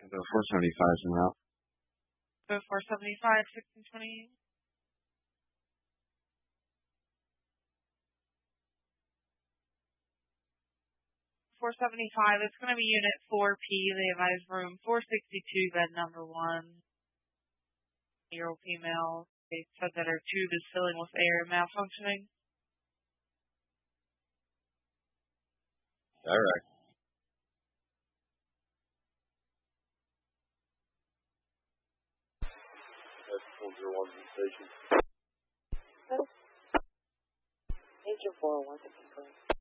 The 475 is en route. The 475, 1620. 475, it's going to be Unit 4P. They advise room 462, bed number 1. 8-year-old female. They said that her tube is filling with air and malfunctioning. Direct. That's 401 station. Agent 401 to confirm.